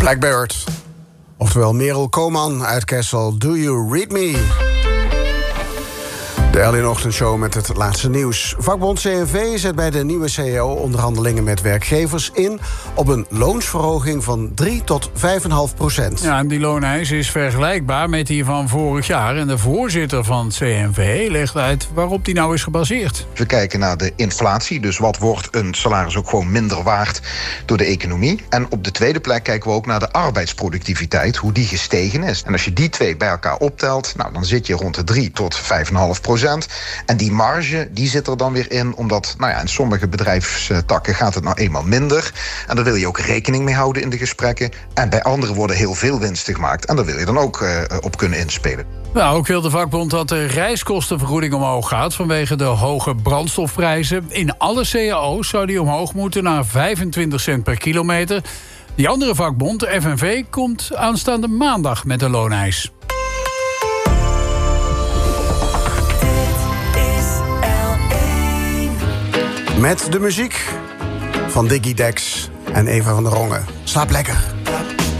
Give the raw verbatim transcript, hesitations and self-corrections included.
Blackbird. Oftewel Merel Koman uit Kessel. Do You Read Me? De L één-ochtendshow met het laatste nieuws. Vakbond C N V zet bij de nieuwe C A O-onderhandelingen met werkgevers in op een loonsverhoging van drie tot vijf komma vijf procent. Ja, en die looneis is vergelijkbaar met die van vorig jaar. En de voorzitter van het C N V legt uit waarop die nou is gebaseerd. We kijken naar de inflatie, dus wat wordt een salaris ook gewoon minder waard door de economie. En op de tweede plek kijken we ook naar de arbeidsproductiviteit, hoe die gestegen is. En als je die twee bij elkaar optelt, nou, dan zit je rond de drie tot vijf komma vijf procent. En die marge die zit er dan weer in, omdat nou ja, in sommige bedrijfstakken gaat het nou eenmaal minder. En daar wil je ook rekening mee houden in de gesprekken. En bij anderen worden heel veel winsten gemaakt. En daar wil je dan ook uh, op kunnen inspelen. Nou, ook wil de vakbond dat de reiskostenvergoeding omhoog gaat vanwege de hoge brandstofprijzen. In alle C A O's zou die omhoog moeten naar vijfentwintig cent per kilometer. Die andere vakbond, de F N V, komt aanstaande maandag met een looneis. Met de muziek van Diggy Dex en Eva van der Rongen. Slaap lekker.